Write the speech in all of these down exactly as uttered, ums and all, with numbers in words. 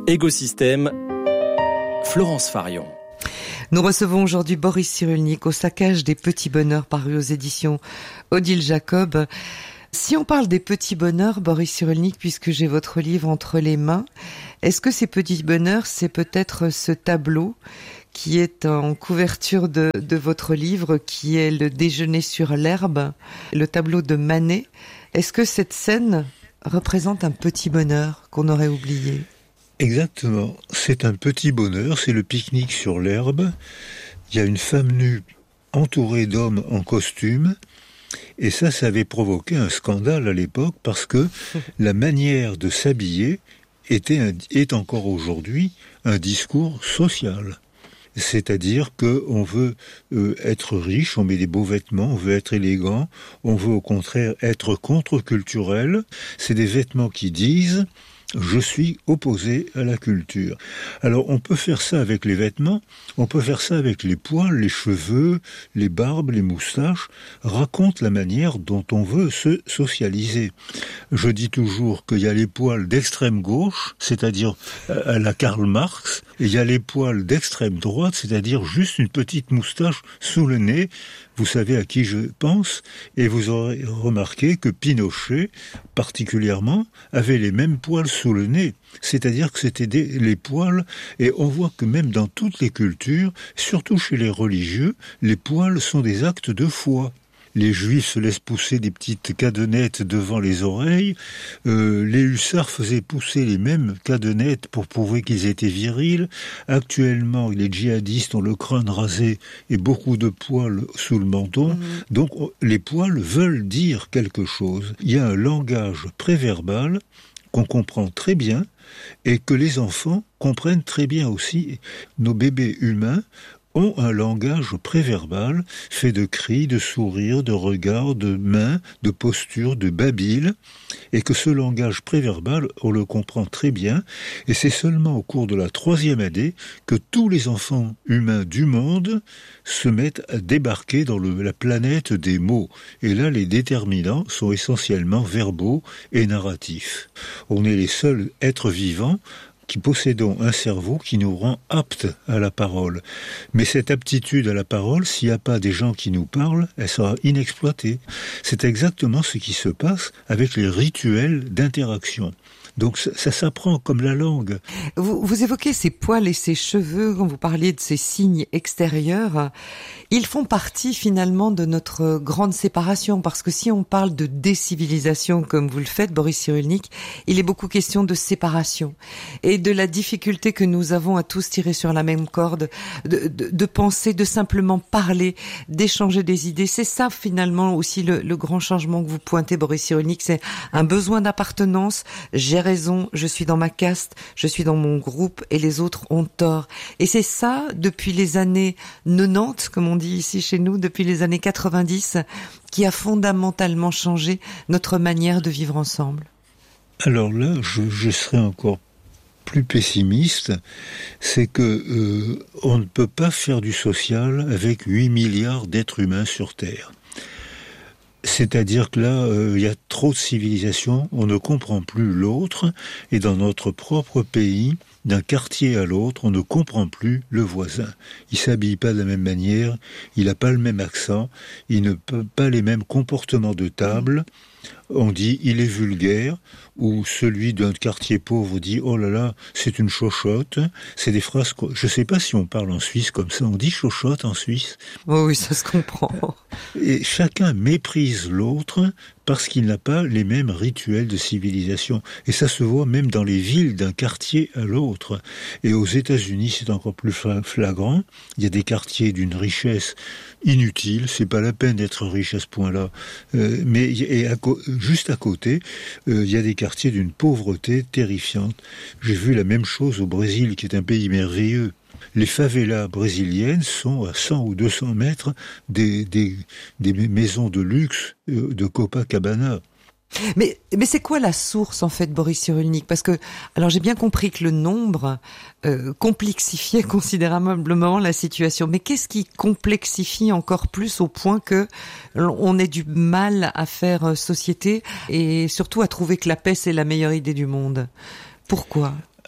Écosystème, Florence Farion. Nous recevons aujourd'hui Boris Cyrulnik au Saccage des petits bonheurs paru aux éditions Odile Jacob. Si on parle des petits bonheurs, Boris Cyrulnik, puisque j'ai votre livre entre les mains, est-ce que ces petits bonheurs, c'est peut-être ce tableau qui est en couverture de, de votre livre, qui est le déjeuner sur l'herbe, le tableau de Manet? Est-ce que cette scène représente un petit bonheur qu'on aurait oublié? Exactement, c'est un petit bonheur, c'est le pique-nique sur l'herbe. Il y a une femme nue entourée d'hommes en costume, et ça, ça avait provoqué un scandale à l'époque, parce que la manière de s'habiller était un, est encore aujourd'hui un discours social. C'est-à-dire qu'on veut euh, être riche, on met des beaux vêtements, on veut être élégant, on veut au contraire être contre-culturel. C'est des vêtements qui disent « je suis opposé à la culture ». Alors on peut faire ça avec les vêtements, on peut faire ça avec les poils, les cheveux, les barbes, les moustaches. Raconte la manière dont on veut se socialiser. Je dis toujours qu'il y a les poils d'extrême gauche, c'est-à-dire à la Karl Marx, et il y a les poils d'extrême droite, c'est-à-dire juste une petite moustache sous le nez. Vous savez à qui je pense, et vous aurez remarqué que Pinochet, particulièrement, avait les mêmes poils sous le nez. C'est-à-dire que c'était des, les poils, et on voit que même dans toutes les cultures, surtout chez les religieux, les poils sont des actes de foi. Les juifs se laissent pousser des petites cadenettes devant les oreilles. Euh, les hussards faisaient pousser les mêmes cadenettes pour prouver qu'ils étaient virils. Actuellement, les djihadistes ont le crâne rasé et beaucoup de poils sous le menton. Mmh. Donc, les poils veulent dire quelque chose. Il y a un langage préverbal qu'on comprend très bien et que les enfants comprennent très bien aussi. Nos bébés humains ont un langage préverbal fait de cris, de sourires, de regards, de mains, de postures, de babil, et que ce langage préverbal, on le comprend très bien, et c'est seulement au cours de la troisième année que tous les enfants humains du monde se mettent à débarquer dans le, la planète des mots. Et là, les déterminants sont essentiellement verbaux et narratifs. On est les seuls êtres vivants qui possédons un cerveau qui nous rend aptes à la parole. Mais cette aptitude à la parole, s'il n'y a pas des gens qui nous parlent, elle sera inexploitée. C'est exactement ce qui se passe avec les rituels d'interaction. Donc ça, ça s'apprend comme la langue. Vous, vous évoquez ces poils et ces cheveux, quand vous parliez de ces signes extérieurs. Ils font partie finalement de notre grande séparation, parce que si on parle de décivilisation, comme vous le faites, Boris Cyrulnik, il est beaucoup question de séparation et de la difficulté que nous avons à tous tirer sur la même corde, de, de, de penser, de simplement parler, d'échanger des idées. C'est ça finalement aussi le, le grand changement que vous pointez, Boris Cyrulnik, c'est un besoin d'appartenance. J'ai raison, je suis dans ma caste, je suis dans mon groupe et les autres ont tort. Et c'est ça depuis les années quatre-vingt-dix, comme on dit ici chez nous, depuis les années quatre-vingt-dix, qui a fondamentalement changé notre manière de vivre ensemble. Alors là, je, je serais encore plus pessimiste, c'est que euh, on ne peut pas faire du social avec huit milliards d'êtres humains sur Terre. C'est-à-dire que là, euh, il y a trop de civilisation, on ne comprend plus l'autre, et dans notre propre pays, d'un quartier à l'autre, on ne comprend plus le voisin. Il s'habille pas de la même manière, il n'a pas le même accent, il n'a pas les mêmes comportements de table. On dit « il est vulgaire » ou celui d'un quartier pauvre dit « oh là là, c'est une chochotte ». C'est des phrases, je ne sais pas si on parle en Suisse comme ça, on dit « chochotte » en Suisse. Oh oui, ça se comprend. Et chacun méprise l'autre parce qu'il n'a pas les mêmes rituels de civilisation. Et ça se voit même dans les villes d'un quartier à l'autre. Et aux États-Unis, c'est encore plus flagrant. Il y a des quartiers d'une richesse inutile, c'est pas la peine d'être riche à ce point-là. Euh, mais et à, juste à côté, euh, il y a des quartiers d'une pauvreté terrifiante. J'ai vu la même chose au Brésil, qui est un pays merveilleux. Les favelas brésiliennes sont à cent ou deux cents mètres des, des, des maisons de luxe de Copacabana. Mais, mais c'est quoi la source, en fait, Boris Cyrulnik? Parce que, alors j'ai bien compris que le nombre euh, complexifiait considérablement la situation. Mais qu'est-ce qui complexifie encore plus au point que on ait du mal à faire société et surtout à trouver que la paix, c'est la meilleure idée du monde? Pourquoi?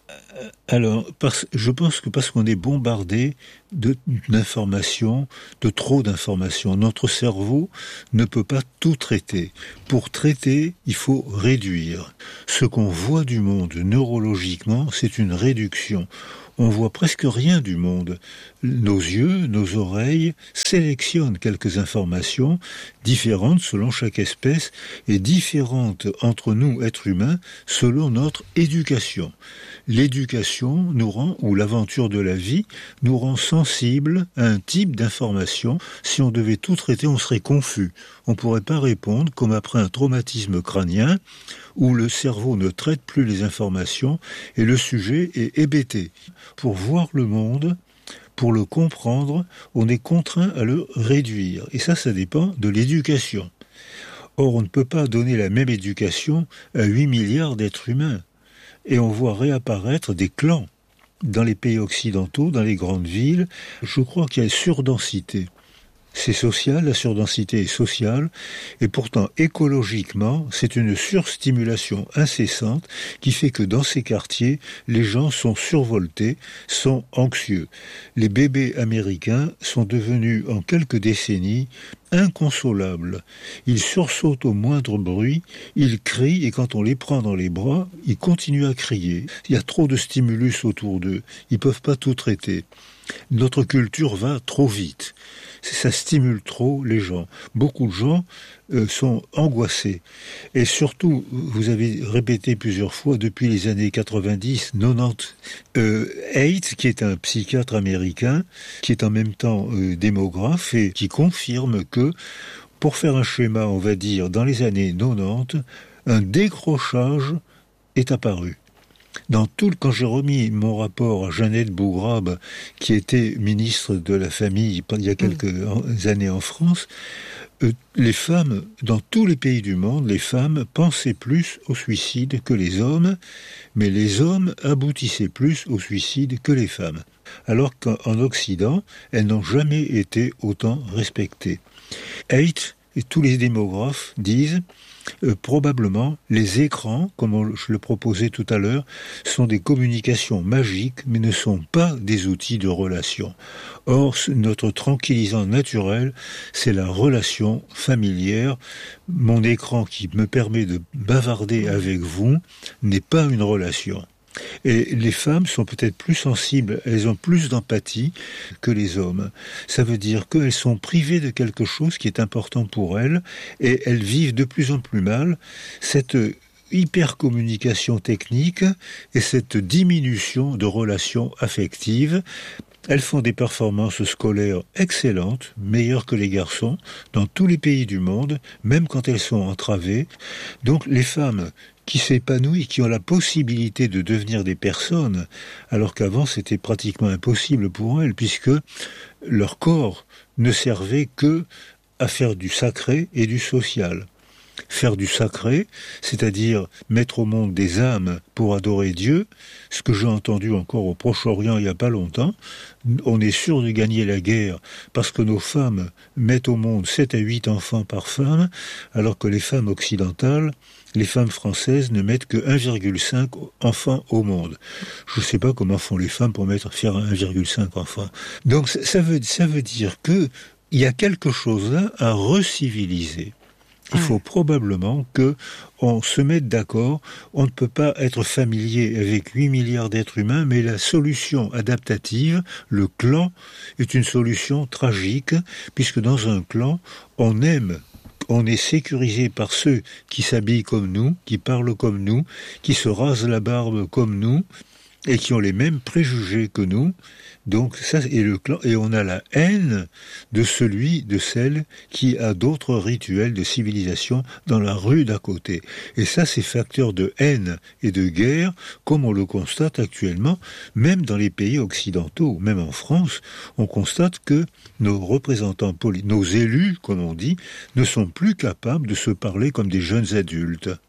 Alors, parce, je pense que parce qu'on est bombardé de, d'informations, de trop d'informations, notre cerveau ne peut pas tout traiter. Pour traiter, il faut réduire. Ce qu'on voit du monde neurologiquement, c'est une réduction. On voit presque rien du monde. Nos yeux, nos oreilles sélectionnent quelques informations différentes selon chaque espèce et différentes entre nous, êtres humains, selon notre éducation. L'éducation nous rend, ou l'aventure de la vie, nous rend sensibles à un type d'information. Si on devait tout traiter, on serait confus. On ne pourrait pas répondre comme après un traumatisme crânien où le cerveau ne traite plus les informations et le sujet est hébété. Pour voir le monde, pour le comprendre, on est contraint à le réduire. Et ça, ça dépend de l'éducation. Or, on ne peut pas donner la même éducation à huit milliards d'êtres humains. Et on voit réapparaître des clans dans les pays occidentaux, dans les grandes villes. Je crois qu'il y a une surdensité. C'est social, la surdensité est sociale, et pourtant écologiquement, c'est une surstimulation incessante qui fait que dans ces quartiers, les gens sont survoltés, sont anxieux. Les bébés américains sont devenus en quelques décennies inconsolables. Ils sursautent au moindre bruit, ils crient et quand on les prend dans les bras, ils continuent à crier. Il y a trop de stimulus autour d'eux, ils ne peuvent pas tout traiter. Notre culture va trop vite. Ça stimule trop les gens. Beaucoup de gens euh, sont angoissés. Et surtout, vous avez répété plusieurs fois depuis les années quatre-vingt-dix, quatre-vingt-dix, euh, Haidt, qui est un psychiatre américain, qui est en même temps euh, démographe et qui confirme que, pour faire un schéma, on va dire, dans les années quatre-vingt-dix, un décrochage est apparu. Dans tout, quand j'ai remis mon rapport à Jeannette Bougrabe, qui était ministre de la Famille il y a quelques mmh. années en France, euh, les femmes, dans tous les pays du monde, les femmes pensaient plus au suicide que les hommes, mais les hommes aboutissaient plus au suicide que les femmes. Alors qu'en Occident, elles n'ont jamais été autant respectées. Haidt et tous les démographes disent Euh, probablement, les écrans, comme on, je le proposais tout à l'heure, sont des communications magiques, mais ne sont pas des outils de relation. Or, notre tranquillisant naturel, c'est la relation familière. Mon écran qui me permet de bavarder avec vous n'est pas une relation. Et les femmes sont peut-être plus sensibles, elles ont plus d'empathie que les hommes. Ça veut dire qu'elles sont privées de quelque chose qui est important pour elles et elles vivent de plus en plus mal cette hypercommunication technique et cette diminution de relations affectives. Elles font des performances scolaires excellentes, meilleures que les garçons, dans tous les pays du monde, même quand elles sont entravées. Donc les femmes qui s'épanouissent, qui ont la possibilité de devenir des personnes, alors qu'avant c'était pratiquement impossible pour elles, puisque leur corps ne servait que à faire du sacré et du social. Faire du sacré, c'est-à-dire mettre au monde des âmes pour adorer Dieu, ce que j'ai entendu encore au Proche-Orient il n'y a pas longtemps. On est sûr de gagner la guerre parce que nos femmes mettent au monde sept à huit enfants par femme, alors que les femmes occidentales, les femmes françaises ne mettent que un virgule cinq enfants au monde. Je ne sais pas comment font les femmes pour mettre, faire un virgule cinq enfants. Donc ça veut, ça veut dire que il y a quelque chose là à reciviliser. Il faut probablement que on se mette d'accord. On ne peut pas être familier avec huit milliards d'êtres humains, mais la solution adaptative, le clan, est une solution tragique, puisque dans un clan, on aime, on est sécurisé par ceux qui s'habillent comme nous, qui parlent comme nous, qui se rasent la barbe comme nous, et qui ont les mêmes préjugés que nous. Donc ça est le clan, et on a la haine de celui, de celle qui a d'autres rituels de civilisation dans la rue d'à côté. Et ça, c'est facteur de haine et de guerre, comme on le constate actuellement, même dans les pays occidentaux, même en France, on constate que nos représentants politiques, nos élus, comme on dit, ne sont plus capables de se parler comme des jeunes adultes.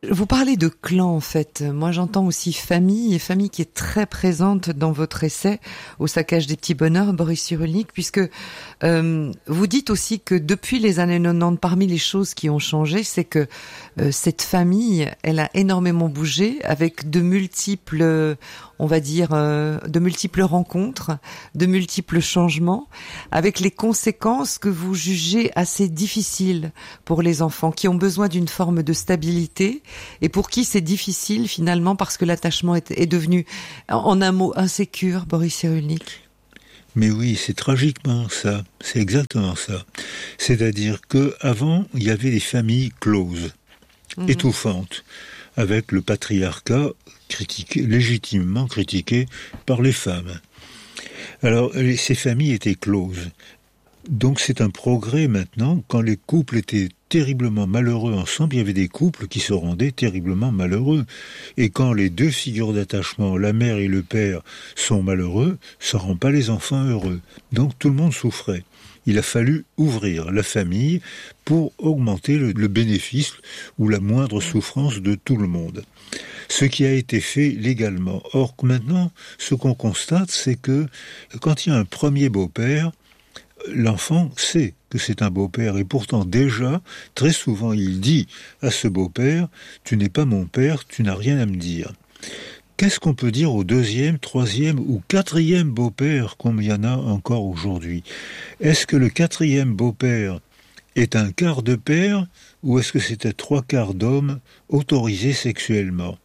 Vous parlez de clan, en fait. Moi, j'entends aussi famille, et famille qui est très présente dans votre essai Au saccage des petits bonheurs, Boris Cyrulnik, puisque euh, vous dites aussi que depuis les années quatre-vingt-dix, parmi les choses qui ont changé, c'est que euh, cette famille, elle a énormément bougé avec de multiples, on va dire, euh, de multiples rencontres, de multiples changements, avec les conséquences que vous jugez assez difficiles pour les enfants, qui ont besoin d'une forme de stabilité, et pour qui c'est difficile finalement parce que l'attachement est, est devenu, en un mot, insécure, Boris Cyrulnik. Mais oui, c'est tragiquement ça, c'est exactement ça. C'est-à-dire que avant, il y avait des familles closes, mmh. étouffantes, avec le patriarcat critiqué, légitimement critiqué par les femmes. Alors, ces familles étaient closes. Donc c'est un progrès maintenant, quand les couples étaient terriblement malheureux ensemble, il y avait des couples qui se rendaient terriblement malheureux. Et quand les deux figures d'attachement, la mère et le père, sont malheureux, ça rend pas les enfants heureux. Donc tout le monde souffrait. Il a fallu ouvrir la famille pour augmenter le, le bénéfice ou la moindre souffrance de tout le monde. Ce qui a été fait légalement. Or maintenant, ce qu'on constate, c'est que quand il y a un premier beau-père, l'enfant sait que c'est un beau-père et pourtant déjà, très souvent, il dit à ce beau-père « Tu n'es pas mon père, tu n'as rien à me dire ». Qu'est-ce qu'on peut dire au deuxième, troisième ou quatrième beau-père comme il y en a encore aujourd'hui? Est-ce que le quatrième beau-père est un quart de père ou est-ce que c'était trois quarts d'homme autorisés sexuellement?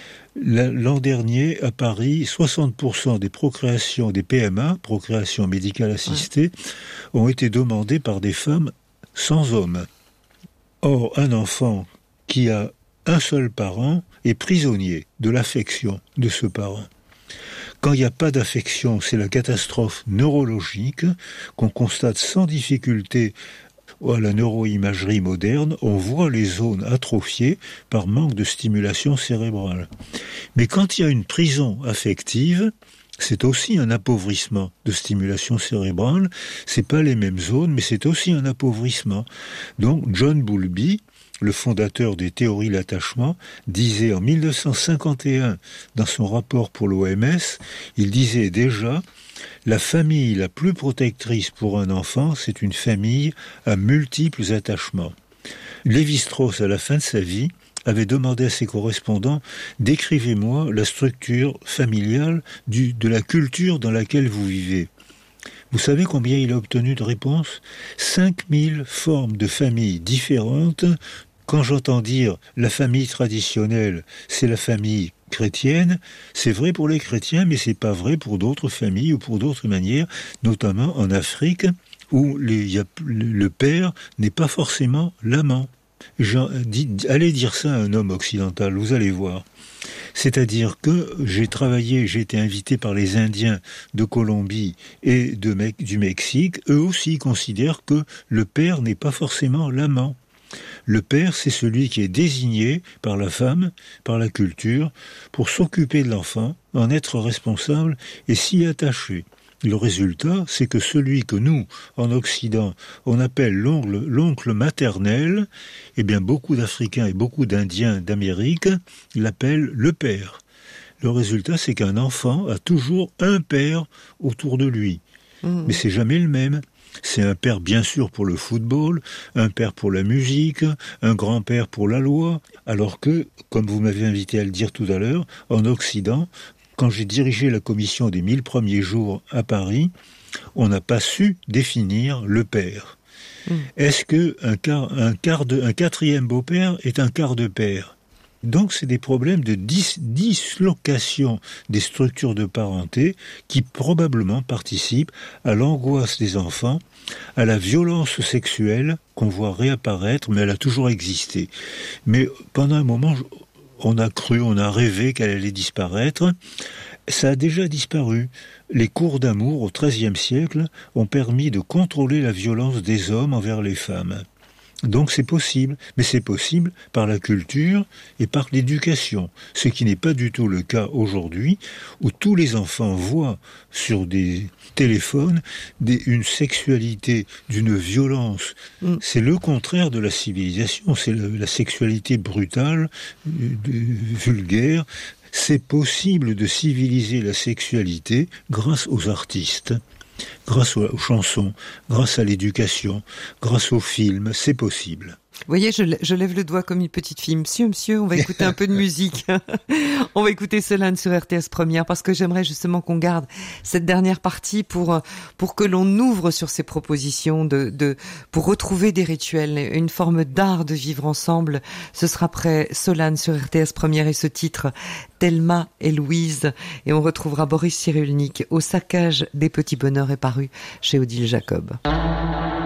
L'an dernier, à Paris, soixante pour cent des procréations, des P M A, procréation médicale assistée, ouais. ont été demandées par des femmes sans homme. Or, un enfant qui a un seul parent est prisonnier de l'affection de ce parent. Quand il n'y a pas d'affection, c'est la catastrophe neurologique qu'on constate sans difficulté à la neuroimagerie moderne, on voit les zones atrophiées par manque de stimulation cérébrale. Mais quand il y a une prison affective, c'est aussi un appauvrissement de stimulation cérébrale. C'est pas les mêmes zones, mais c'est aussi un appauvrissement. Donc John Bowlby, le fondateur des théories de l'attachement, disait en mille neuf cent cinquante et un, dans son rapport pour l'O M S, il disait déjà « La famille la plus protectrice pour un enfant, c'est une famille à multiples attachements. » Lévi-Strauss, à la fin de sa vie, avait demandé à ses correspondants « Décrivez-moi la structure familiale du, de la culture dans laquelle vous vivez. » Vous savez combien il a obtenu de réponses? cinq mille formes de familles différentes. Quand j'entends dire la famille traditionnelle, c'est la famille chrétienne, c'est vrai pour les chrétiens, mais c'est pas vrai pour d'autres familles ou pour d'autres manières, notamment en Afrique, où les, y a, le père n'est pas forcément l'amant. Jean, dit, allez dire ça à un homme occidental, vous allez voir. C'est-à-dire que j'ai travaillé, j'ai été invité par les Indiens de Colombie et de, du Mexique. Eux aussi considèrent que le père n'est pas forcément l'amant. Le père, c'est celui qui est désigné par la femme, par la culture, pour s'occuper de l'enfant, en être responsable et s'y attacher. Le résultat, c'est que celui que nous, en Occident, on appelle l'oncle, l'oncle maternel, eh bien beaucoup d'Africains et beaucoup d'Indiens d'Amérique l'appellent le père. Le résultat, c'est qu'un enfant a toujours un père autour de lui. Mmh. Mais c'est jamais le même. C'est un père bien sûr pour le football, un père pour la musique, un grand-père pour la loi, alors que, comme vous m'avez invité à le dire tout à l'heure, en Occident, quand j'ai dirigé la commission des mille premiers jours à Paris, on n'a pas su définir le père. Mmh. Est-ce que un, quart, un, quart de, un quatrième beau-père est un quart de père? Donc c'est des problèmes de dis, dislocation des structures de parenté qui probablement participent à l'angoisse des enfants, à la violence sexuelle qu'on voit réapparaître, mais elle a toujours existé. Mais pendant un moment, on a cru, on a rêvé qu'elle allait disparaître. Ça a déjà disparu. Les cours d'amour au treizième siècle ont permis de contrôler la violence des hommes envers les femmes. Donc c'est possible, mais c'est possible par la culture et par l'éducation, ce qui n'est pas du tout le cas aujourd'hui, où tous les enfants voient sur des téléphones des, une sexualité d'une violence. Mm. C'est le contraire de la civilisation, c'est la, la sexualité brutale, vulgaire. C'est possible de civiliser la sexualité grâce aux artistes. Grâce aux chansons, grâce à l'éducation, grâce aux films, c'est possible. Vous voyez, je, je lève le doigt comme une petite fille. Monsieur, monsieur, on va écouter un peu de musique. On va écouter Solane sur R T S Première parce que j'aimerais justement qu'on garde cette dernière partie pour pour que l'on ouvre sur ces propositions de de pour retrouver des rituels, une forme d'art de vivre ensemble. Ce sera après Solane sur R T S Première et ce titre Thelma et Louise, et on retrouvera Boris Cyrulnik. Au saccage des petits bonheurs est paru chez Odile Jacob.